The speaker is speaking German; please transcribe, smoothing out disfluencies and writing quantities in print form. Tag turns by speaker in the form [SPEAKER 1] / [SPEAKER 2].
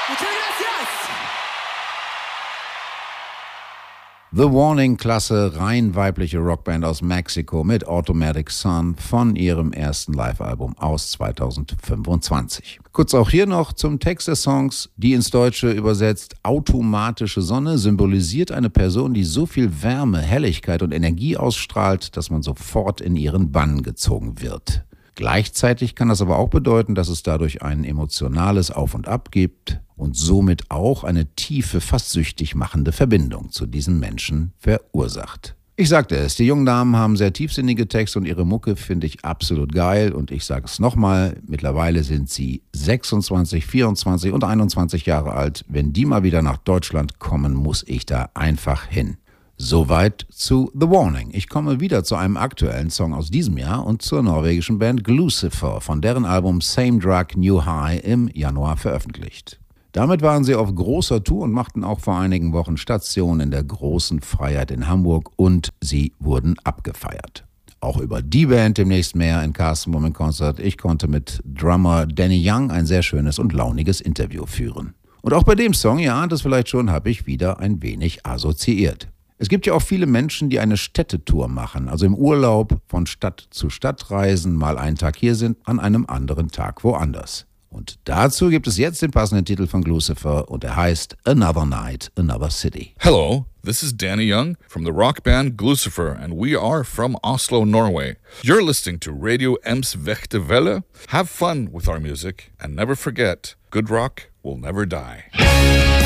[SPEAKER 1] Muchas gracias.
[SPEAKER 2] The Warning, klasse, rein weibliche Rockband aus Mexiko mit Automatic Sun von ihrem ersten Live-Album aus 2025. Kurz auch hier noch zum Text des Songs, die ins Deutsche übersetzt automatische Sonne symbolisiert eine Person, die so viel Wärme, Helligkeit und Energie ausstrahlt, dass man sofort in ihren Bann gezogen wird. Gleichzeitig kann das aber auch bedeuten, dass es dadurch ein emotionales Auf und Ab gibt und somit auch eine tiefe, fast süchtig machende Verbindung zu diesem Menschen verursacht. Ich sagte es, die jungen Damen haben sehr tiefsinnige Texte und ihre Mucke finde ich absolut geil und ich sage es nochmal, mittlerweile sind sie 26, 24 und 21 Jahre alt. Wenn die mal wieder nach Deutschland kommen, muss ich da einfach hin. Soweit zu The Warning. Ich komme wieder zu einem aktuellen Song aus diesem Jahr und zur norwegischen Band Glucifer, von deren Album Same Drug New High im Januar veröffentlicht. Damit waren sie auf großer Tour und machten auch vor einigen Wochen Station in der großen Freiheit in Hamburg und sie wurden abgefeiert. Auch über die Band demnächst mehr in Carsten Moment Concert. Ich konnte mit Drummer Danny Young ein sehr schönes und launiges Interview führen. Und auch bei dem Song, ihr ahnt es vielleicht schon, habe ich wieder ein wenig assoziiert. Es gibt ja auch viele Menschen, die eine Städtetour machen, also im Urlaub von Stadt zu Stadt reisen, mal einen Tag hier sind, an einem anderen Tag woanders. Und dazu gibt es jetzt den passenden Titel von Glucifer und er heißt Another Night, Another City.
[SPEAKER 3] Hello, this is Danny Young from the rock band Glucifer and we are from Oslo, Norway. You're listening to Radio Ems Vechte Welle. Have fun with our music and never forget, good rock will never die.